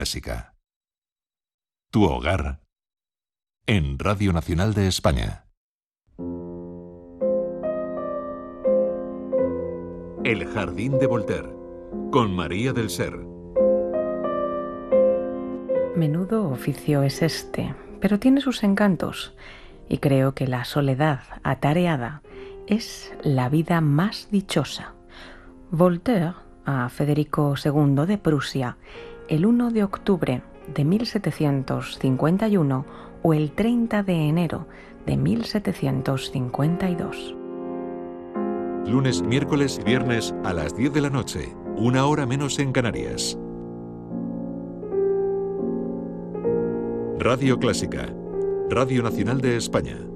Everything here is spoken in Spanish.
Clásica. Tu hogar en Radio Nacional de España. El Jardín de Voltaire, con María del Ser. Menudo oficio es este, pero tiene sus encantos, y creo que la soledad atareada es la vida más dichosa. Voltaire, a Federico II de Prusia, el 1 de octubre de 1751 o el 30 de enero de 1752. Lunes, miércoles y viernes a las 10 de la noche, 1 hora menos en Canarias. Radio Clásica, Radio Nacional de España.